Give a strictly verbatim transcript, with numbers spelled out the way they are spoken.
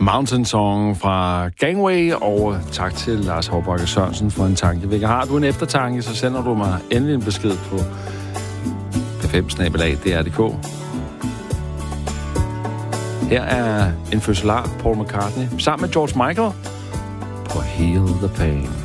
Mountain Song fra Gangway, og tak til Lars Hovbakke Sørensen for en tankevækker. Har du en eftertanke, så sender du mig endelig en besked på p fem snabel-a d r punktum d k. Her er en fødselar, Paul McCartney, sammen med George Michael på Heal the Pain.